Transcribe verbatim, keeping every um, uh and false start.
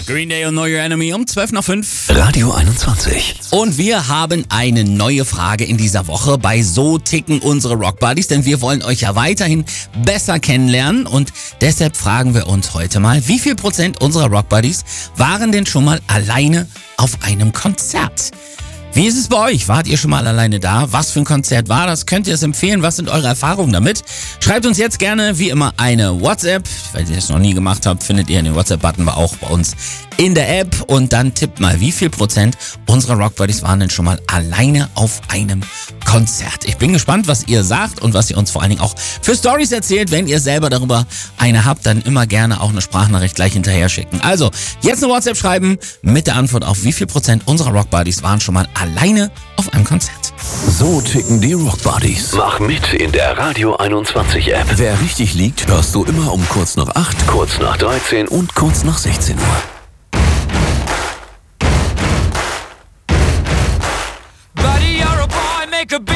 Green Day und Know Your Enemy um zwölf nach fünf. Radio einundzwanzig. Und wir haben eine neue Frage in dieser Woche bei So ticken unsere Rock Buddies, denn wir wollen euch ja weiterhin besser kennenlernen und deshalb fragen wir uns heute mal, wie viel Prozent unserer Rock Buddies waren denn schon mal alleine auf einem Konzert? Wie ist es bei euch? Wart ihr schon mal alleine da? Was für ein Konzert war das? Könnt ihr es empfehlen? Was sind eure Erfahrungen damit? Schreibt uns jetzt gerne wie immer eine WhatsApp. Falls ihr das noch nie gemacht habt, findet ihr den WhatsApp-Button auch bei uns in der App. Und dann tippt mal, wie viel Prozent unserer Rock Buddies waren denn schon mal alleine auf einem Konzert? Ich bin gespannt, was ihr sagt und was ihr uns vor allen Dingen auch für Stories erzählt. Wenn ihr selber darüber eine habt, dann immer gerne auch eine Sprachnachricht gleich hinterher schicken. Also, jetzt eine WhatsApp schreiben mit der Antwort auf, wie viel Prozent unserer Rock Buddies waren schon mal alleine auf einem Konzert. So ticken die Rock Buddies. Mach mit in der Radio einundzwanzig App. Wer richtig liegt, hörst du immer um kurz nach acht, Kurz nach dreizehn und kurz nach sechzehn Uhr. Buddy, you're a boy, make a big